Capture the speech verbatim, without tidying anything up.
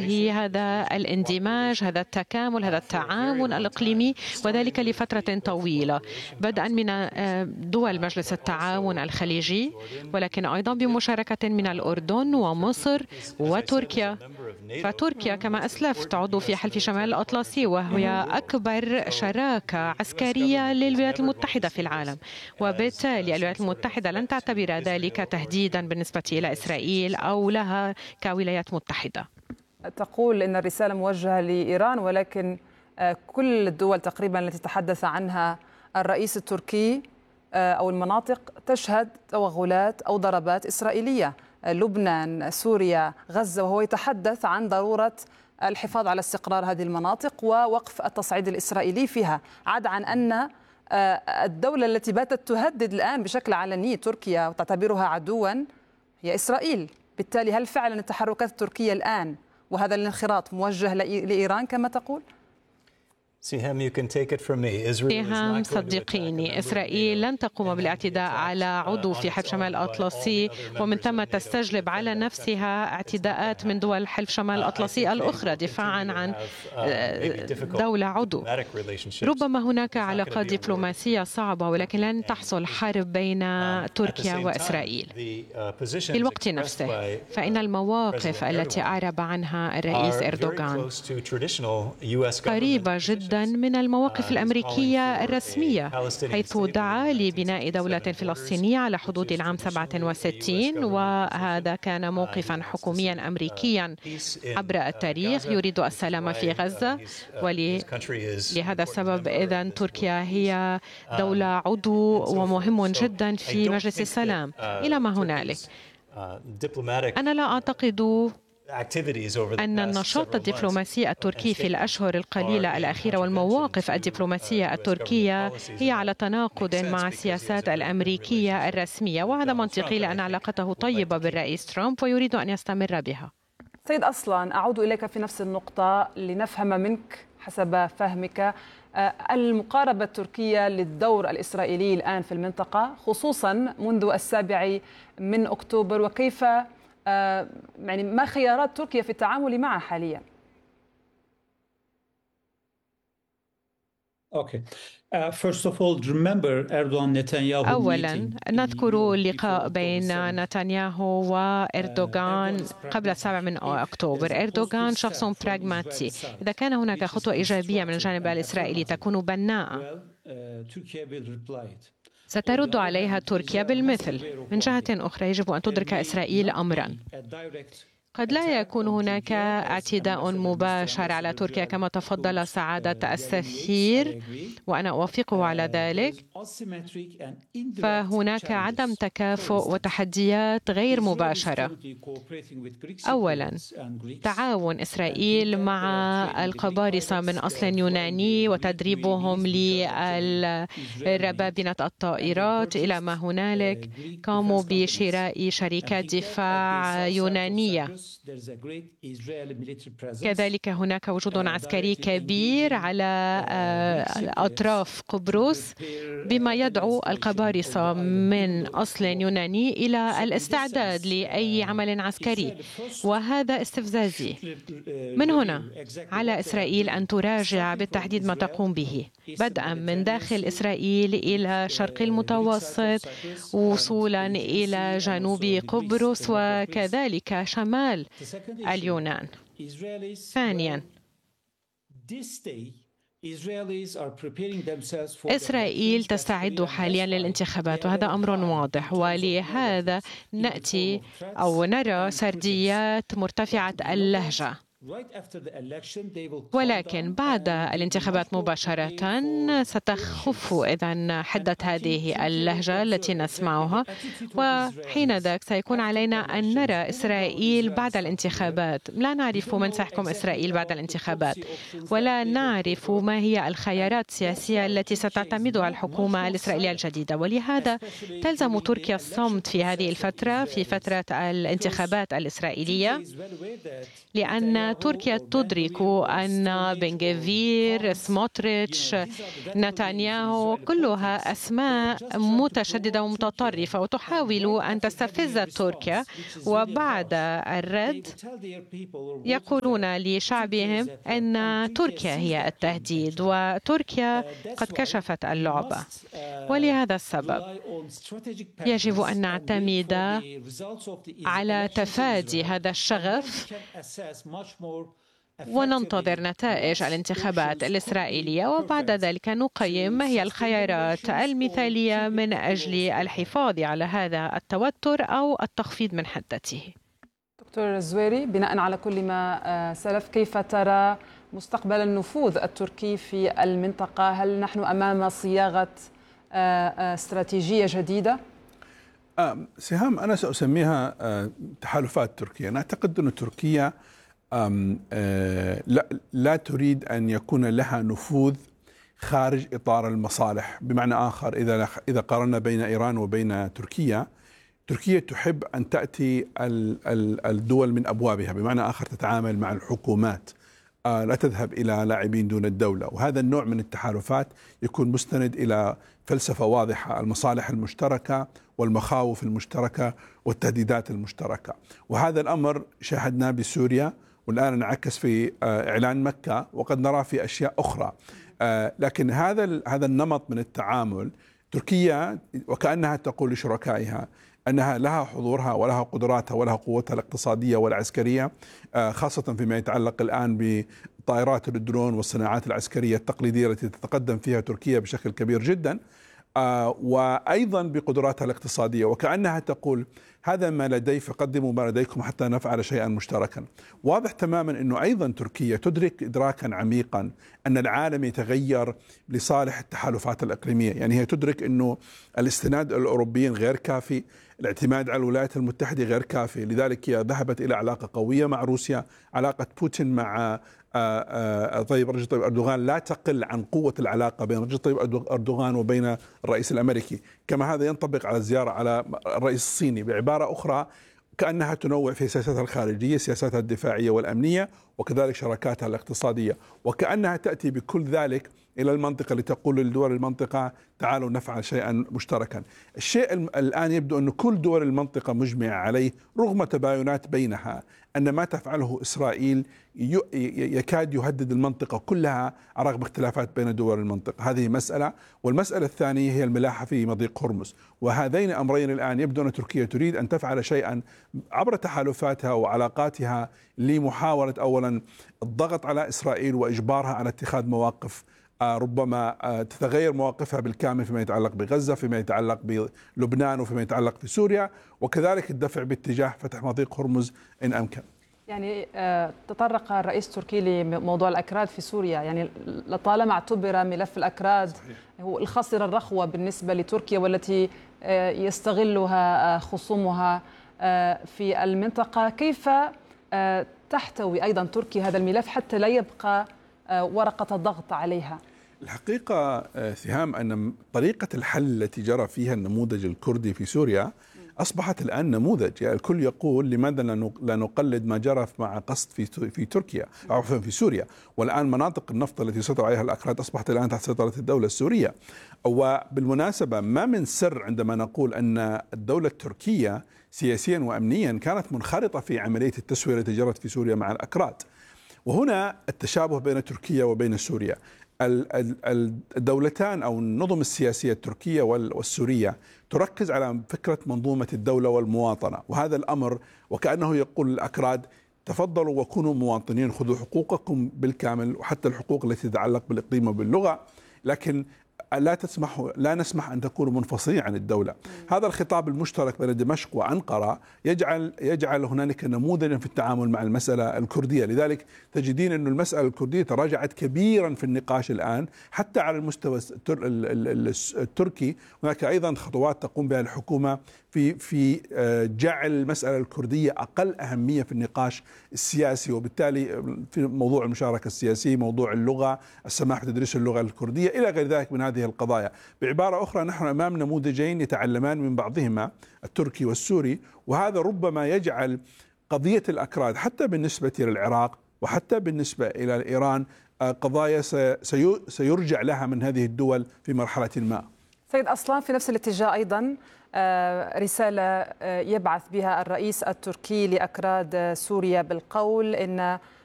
تنتهي هذا الاندماج، هذا التكامل، هذا التعاون الإقليمي، وذلك لفترة طويلة، بدءا من دول مجلس التعاون الخليجي، ولكن أيضا بمشاركة من الأردن ومصر وتركيا. فتركيا كما أسلفت عضو في حلف شمال الأطلسي، وهي أكبر شراكة عسكرية للولايات المتحدة في العالم، وبالتالي الولايات المتحدة لن تعتبر ذلك تهديدا بالنسبة إلى إسرائيل أو لها كولايات متحدة. تقول إن الرسالة موجهة لإيران، ولكن كل الدول تقريبا التي تحدث عنها الرئيس التركي أو المناطق تشهد توغلات أو ضربات إسرائيلية، لبنان، سوريا، غزة، وهو يتحدث عن ضرورة الحفاظ على استقرار هذه المناطق ووقف التصعيد الإسرائيلي فيها، عدا عن أن الدولة التي باتت تهدد الآن بشكل علني تركيا وتعتبرها عدوا هي إسرائيل. بالتالي هل فعلا التحركات التركية الآن وهذا الانخراط موجه لإيران كما تقول؟ سهام صدقيني، إسرائيل لن تقوم بالاعتداء على عضو في حلف شمال الأطلسي ومن ثم تستجلب على نفسها اعتداءات من دول حلف شمال الأطلسي الأخرى دفاعا عن دولة عضو. ربما هناك علاقات دبلوماسية صعبة، ولكن لن تحصل حرب بين تركيا وإسرائيل. في الوقت نفسه فإن المواقف التي أعرب عنها الرئيس إردوغان قريبة جدا من المواقف الأمريكية الرسمية، حيث دعا لبناء دولة فلسطينية على حدود العام سبعة وستين، وهذا كان موقفا حكوميا أمريكيا عبر التاريخ يريد السلام في غزة. ولهذا السبب إذن تركيا هي دولة عضو ومهم جدا في مجلس السلام. إلى ما هنالك أنا لا أعتقد أن النشاط الدبلوماسي التركي في الأشهر القليلة الأخيرة والمواقف الدبلوماسية التركية هي على تناقض مع السياسات الأمريكية الرسمية، وهذا منطقي لأن علاقته طيبة بالرئيس ترامب ويريد أن يستمر بها. سيد أصلا، أعود إليك في نفس النقطة لنفهم منك حسب فهمك المقاربة التركية للدور الإسرائيلي الآن في المنطقة، خصوصا منذ السابع من أكتوبر، وكيف آه يعني ما خيارات تركيا في التعامل معه حاليا؟ اوكي. First of all, remember Erdogan Netanyahu. أولاً نذكر اللقاء بين نتنياهو وإردوغان قبل السابع من أكتوبر. إردوغان شخص براغماتي، إذا كان هناك خطوة إيجابية من الجانب الإسرائيلي تكون بناءة سترد عليها تركيا بالمثل. من جهة أخرى يجب أن تدرك إسرائيل أمراً، قد لا يكون هناك اعتداء مباشر على تركيا كما تفضل سعادة السفير، وأنا أوافقه على ذلك، فهناك عدم تكافؤ وتحديات غير مباشرة. أولاً تعاون إسرائيل مع القبارصة من أصل يوناني وتدريبهم للربابنة الطائرات. إلى ما هنالك قاموا بشراء شركات دفاع يونانية. كذلك هناك وجود عسكري كبير على أطراف قبرص، بما يدعو القبارصة من أصل يوناني إلى الاستعداد لأي عمل عسكري، وهذا استفزازي. من هنا على إسرائيل أن تراجع بالتحديد ما تقوم به، بدءا من داخل إسرائيل إلى شرق المتوسط وصولا إلى جنوب قبرص وكذلك شمال اليونان. ثانيا إسرائيل تستعد حاليا للانتخابات، وهذا أمر واضح، ولهذا نأتي أو نرى سرديات مرتفعة اللهجة. ولكن بعد الانتخابات مباشرة ستخف إذن حدة هذه اللهجة التي نسمعها، وحين ذاك سيكون علينا أن نرى إسرائيل بعد الانتخابات. لا نعرف من سيحكم إسرائيل بعد الانتخابات، ولا نعرف ما هي الخيارات السياسية التي ستعتمدها الحكومة الإسرائيلية الجديدة، ولهذا تلزم تركيا الصمت في هذه الفترة، في فترة الانتخابات الإسرائيلية، لأن أن تركيا تدرك أن بنغفير، سموتريتش، نتنياهو كلها أسماء متشددة ومتطرفة وتحاول أن تستفز تركيا، وبعد الرد يقولون لشعبهم أن تركيا هي التهديد، وتركيا قد كشفت اللعبة. ولهذا السبب يجب أن نعتمد على تفادي هذا الشغف وننتظر نتائج الانتخابات الإسرائيلية، وبعد ذلك نقيم ما هي الخيارات المثالية من أجل الحفاظ على هذا التوتر أو التخفيض من حدته. دكتور الزويري، بناء على كل ما سلف، كيف ترى مستقبل النفوذ التركي في المنطقة؟ هل نحن أمام صياغة استراتيجية جديدة؟ سهام، أنا سأسميها تحالفات تركيا. أنا أعتقد أن تركيا لا, لا تريد أن يكون لها نفوذ خارج إطار المصالح. بمعنى آخر، إذا إذا قارنا بين إيران وبين تركيا، تركيا تحب أن تأتي الدول من أبوابها، بمعنى آخر تتعامل مع الحكومات، لا تذهب إلى لاعبين دون الدولة. وهذا النوع من التحالفات يكون مستند إلى فلسفة واضحة، المصالح المشتركة والمخاوف المشتركة والتهديدات المشتركة. وهذا الأمر شاهدناه بسوريا، والآن انعكس في إعلان مكة، وقد نرى في أشياء أخرى. لكن هذا هذا النمط من التعامل، تركيا وكأنها تقول لشركائها أنها لها حضورها ولها قدراتها ولها قوتها الاقتصادية والعسكرية، خاصة فيما يتعلق الآن بطائرات الدرون والصناعات العسكرية التقليدية التي تتقدم فيها تركيا بشكل كبير جدا، وأيضا بقدراتها الاقتصادية، وكأنها تقول هذا ما لدي فقدموا ما لديكم حتى نفعل شيئا مشتركا. واضح تماما أنه أيضا تركيا تدرك إدراكا عميقا أن العالم يتغير لصالح التحالفات الإقليمية. يعني هي تدرك أنه الاستناد الأوروبيين غير كافي، الاعتماد على الولايات المتحدة غير كافي، لذلك هي ذهبت إلى علاقة قوية مع روسيا. علاقة بوتين مع طيب رجب طيب أردوغان لا تقل عن قوة العلاقة بين رجب طيب أردوغان وبين الرئيس الأمريكي، كما هذا ينطبق على الزيارة على الرئيس الصيني. بعبارة أخرى، كأنها تنوع في سياستها الخارجية، سياستها الدفاعية والأمنية، وكذلك شراكاتها الاقتصادية، وكأنها تأتي بكل ذلك إلى المنطقة لتقول لدول المنطقة تعالوا نفعل شيئا مشتركا. الشيء الآن يبدو أن كل دول المنطقة مجمعة عليه، رغم تباينات بينها، أن ما تفعله إسرائيل يكاد يهدد المنطقة كلها رغم اختلافات بين دول المنطقة. هذه مسألة. والمسألة الثانية هي الملاحة في مضيق هرمز. وهذين أمرين الآن يبدو أن تركيا تريد أن تفعل شيئا عبر تحالفاتها وعلاقاتها لمحاولة أولا الضغط على إسرائيل وإجبارها على اتخاذ مواقف، ربما تتغير مواقفها بالكامل فيما يتعلق بغزة، فيما يتعلق بلبنان، وفيما يتعلق في سوريا، وكذلك الدفع باتجاه فتح مضيق هرمز إن أمكن. يعني تطرق الرئيس التركي لموضوع الأكراد في سوريا. يعني لطالما اعتبر ملف الأكراد هو الخصر الرخوة بالنسبة لتركيا، والتي يستغلها خصومها في المنطقة، كيف تحتوي أيضا تركيا هذا الملف حتى لا يبقى ورقة الضغط عليها؟ الحقيقة سهام أن طريقة الحل التي جرى فيها النموذج الكردي في سوريا أصبحت الآن نموذج. يعني الكل يقول لماذا لا نقلد ما جرى مع قسط في في تركيا أو في سوريا، والآن مناطق النفط التي سيطر عليها الأكراد أصبحت الآن تحت سيطرة الدولة السورية. وبالمناسبة ما من سر عندما نقول أن الدولة التركية سياسيا وأمنيا كانت منخرطة في عملية التسوية التي جرت في سوريا مع الأكراد. وهنا التشابه بين تركيا وبين سوريا. الدولتان أو النظم السياسية التركية والسورية تركز على فكرة منظومة الدولة والمواطنة، وهذا الأمر وكأنه يقول الأكراد تفضلوا وكونوا مواطنين، خذوا حقوقكم بالكامل وحتى الحقوق التي تتعلق بالإقليم وباللغة، لكن لا تسمح لا نسمح أن تكونوا منفصلين عن الدولة. هذا الخطاب المشترك بين دمشق وأنقرة يجعل يجعل هنالك نموذجا في التعامل مع المسألة الكردية. لذلك تجدين أن المسألة الكردية تراجعت كبيرا في النقاش الآن حتى على المستوى التركي. هناك أيضا خطوات تقوم بها الحكومة في في جعل المسألة الكردية أقل أهمية في النقاش السياسي، وبالتالي في موضوع المشاركة السياسية، موضوع اللغة، السماح بتدريس اللغة الكردية إلى غير ذلك من هذه القضايا. بعبارة أخرى نحن أمام نموذجين يتعلمان من بعضهما، التركي والسوري، وهذا ربما يجعل قضية الأكراد حتى بالنسبة للعراق وحتى بالنسبة إلى إيران قضايا سيرجع لها من هذه الدول في مرحلة ما. سيد أصلان، في نفس الاتجاه أيضا رسالة يبعث بها الرئيس التركي لأكراد سوريا بالقول إن